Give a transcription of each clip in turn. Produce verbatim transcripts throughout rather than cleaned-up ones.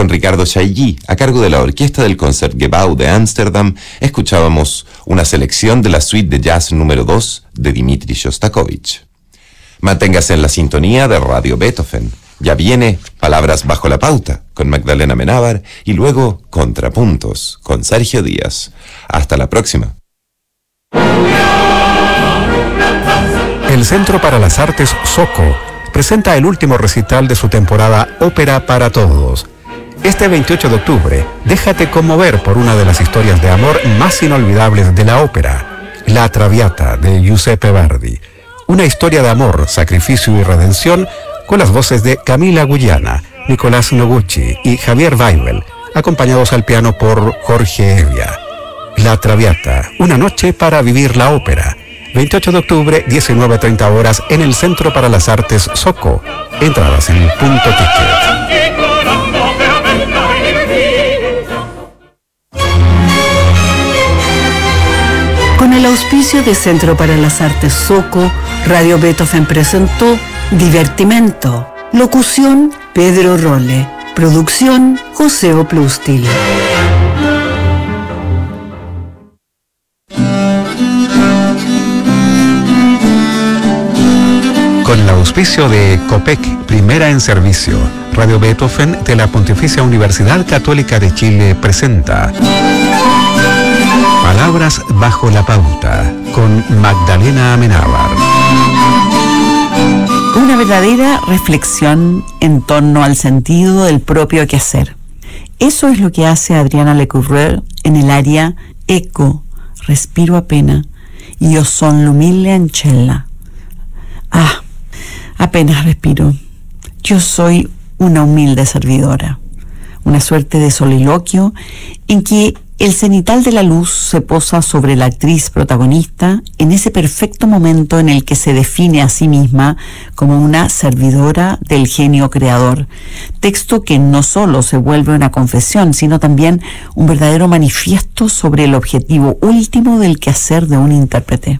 con Ricardo Chailly, a cargo de la Orquesta del Concertgebouw de Ámsterdam, escuchábamos una selección de la suite de jazz número dos de Dmitri Shostakovich. Manténgase en la sintonía de Radio Beethoven. Ya viene Palabras bajo la pauta con Magdalena Menábar y luego Contrapuntos con Sergio Díaz. Hasta la próxima. El Centro para las Artes SOCO presenta el último recital de su temporada Ópera para Todos. Este veintiocho de octubre, déjate conmover por una de las historias de amor más inolvidables de la ópera, La Traviata de Giuseppe Verdi. Una historia de amor, sacrificio y redención con las voces de Camila Guyana, Nicolás Noguchi y Javier Weibel, acompañados al piano por Jorge Evia. La Traviata, una noche para vivir la ópera. veintiocho de octubre, diecinueve treinta horas, en el Centro para las Artes SOCO. Entradas en Punto Ticket. Con el auspicio de Centro para las Artes SOCO, Radio Beethoven presentó Divertimento. Locución, Pedro Rolle. Producción, José Oplustil. Con el auspicio de COPEC, primera en servicio, Radio Beethoven de la Pontificia Universidad Católica de Chile presenta Palabras bajo la pauta con Magdalena Amenábar. Una verdadera reflexión en torno al sentido del propio quehacer. Eso es lo que hace Adriana Lecouvreur en el aria Eco, respiro appena, io son l'umile ancella. Ah, apenas respiro. Yo soy una humilde servidora. Una suerte de soliloquio en que el cenital de la luz se posa sobre la actriz protagonista en ese perfecto momento en el que se define a sí misma como una servidora del genio creador. Texto que no solo se vuelve una confesión, sino también un verdadero manifiesto sobre el objetivo último del quehacer de un intérprete.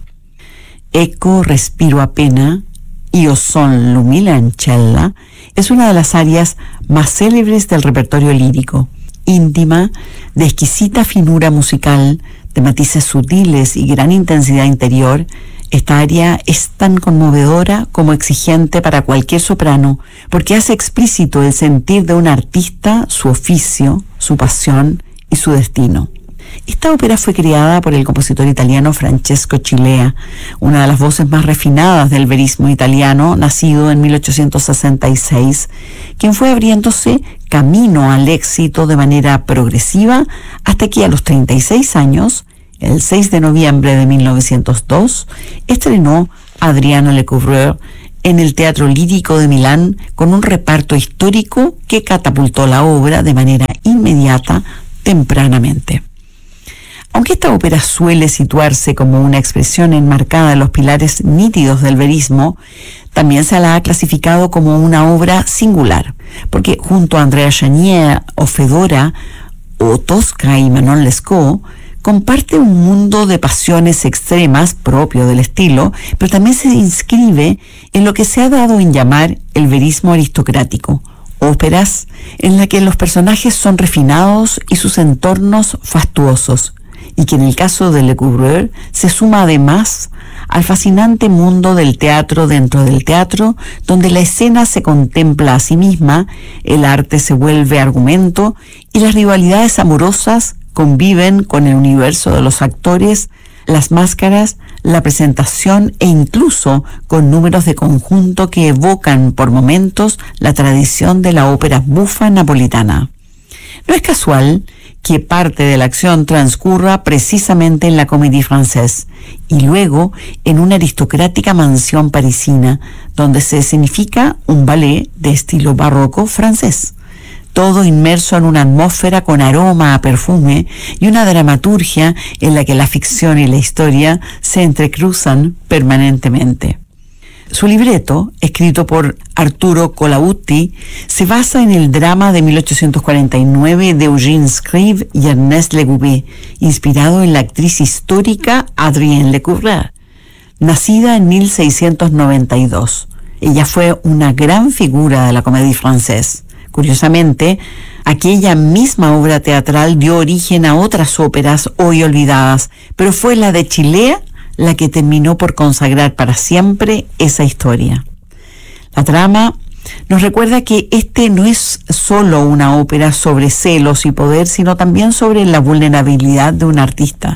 Eco, respiro appena, io son l'umile ancella, es una de las arias más célebres del repertorio lírico. Íntima, de exquisita finura musical, de matices sutiles y gran intensidad interior, esta aria es tan conmovedora como exigente para cualquier soprano, porque hace explícito el sentir de un artista, su oficio, su pasión y su destino. Esta ópera fue creada por el compositor italiano Francesco Cilea, una de las voces más refinadas del verismo italiano, nacido en mil ochocientos sesenta y seis, quien fue abriéndose camino al éxito de manera progresiva hasta que a los treinta y seis años, el seis de noviembre de mil novecientos dos, estrenó Adriana Lecouvreur en el Teatro Lírico de Milán con un reparto histórico que catapultó la obra de manera inmediata, tempranamente. Aunque esta ópera suele situarse como una expresión enmarcada en los pilares nítidos del verismo, también se la ha clasificado como una obra singular, porque junto a Andrea Chenier o Fedora, o Tosca y Manon Lescaut, comparte un mundo de pasiones extremas propio del estilo, pero también se inscribe en lo que se ha dado en llamar el verismo aristocrático, óperas en las que los personajes son refinados y sus entornos fastuosos, y que en el caso de Lecouvreur se suma además al fascinante mundo del teatro dentro del teatro, donde la escena se contempla a sí misma, el arte se vuelve argumento y las rivalidades amorosas conviven con el universo de los actores, las máscaras, la presentación e incluso con números de conjunto que evocan por momentos la tradición de la ópera bufa napolitana. No es casual que parte de la acción transcurra precisamente en la Comédie Française y luego en una aristocrática mansión parisina, donde se escenifica un ballet de estilo barroco francés. Todo inmerso en una atmósfera con aroma a perfume y una dramaturgia en la que la ficción y la historia se entrecruzan permanentemente. Su libreto, escrito por Arturo Colautti, se basa en el drama de mil ochocientos cuarenta y nueve de Eugène Scribe y Ernest Legouvé, inspirado en la actriz histórica Adrienne Lecouvreur. Nacida en mil seiscientos noventa y dos, ella fue una gran figura de la Comédie Française, Curiosamente, aquella misma obra teatral dio origen a otras óperas hoy olvidadas, pero fue la de Chilea la que terminó por consagrar para siempre esa historia. La trama nos recuerda que este no es solo una ópera sobre celos y poder, sino también sobre la vulnerabilidad de un artista.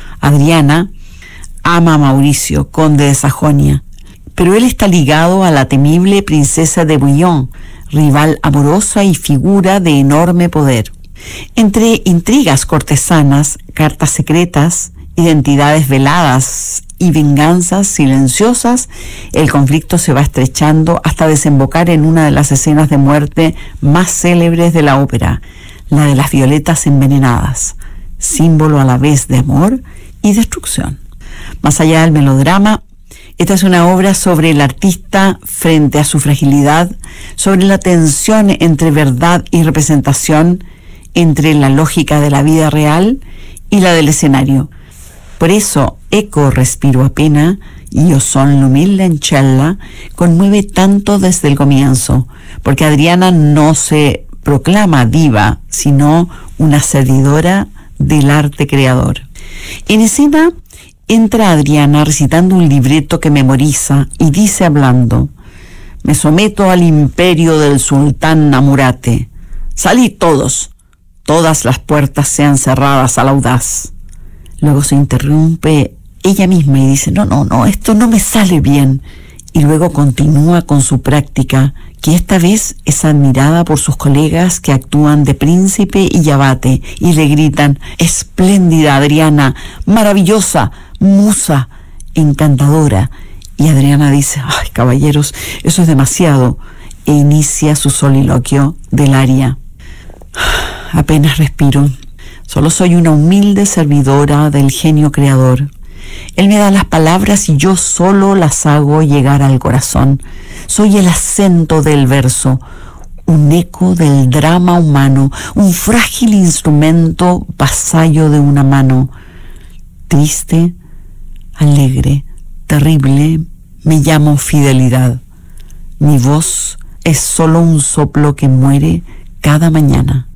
Adriana ama a Mauricio, conde de Sajonia, pero él está ligado a la temible princesa de Bouillon, rival amorosa y figura de enorme poder. Entre intrigas cortesanas, cartas secretas, identidades veladas y venganzas silenciosas, el conflicto se va estrechando hasta desembocar en una de las escenas de muerte más célebres de la ópera, la de las violetas envenenadas, símbolo a la vez de amor y destrucción. Más allá del melodrama, esta es una obra sobre el artista frente a su fragilidad, sobre la tensión entre verdad y representación, entre la lógica de la vida real y la del escenario. Por eso, Eco, respiro appena, io son l'umilde ancella, conmueve tanto desde el comienzo, porque Adriana no se proclama diva, sino una servidora del arte creador. En escena entra Adriana recitando un libreto que memoriza y dice hablando: me someto al imperio del sultán Namurate. Salid todos, todas las puertas sean cerradas al audaz. Luego se interrumpe ella misma y dice: no, no, no, esto no me sale bien. Y luego continúa con su práctica, que esta vez es admirada por sus colegas que actúan de príncipe y abate y le gritan: espléndida Adriana, maravillosa, musa, encantadora. Y Adriana dice: ay, caballeros, eso es demasiado, e inicia su soliloquio del aria. Apenas respiro. Solo soy una humilde servidora del genio creador. Él me da las palabras y yo solo las hago llegar al corazón. Soy el acento del verso, un eco del drama humano, un frágil instrumento vasallo de una mano. Triste, alegre, terrible, me llamo fidelidad. Mi voz es solo un soplo que muere cada mañana.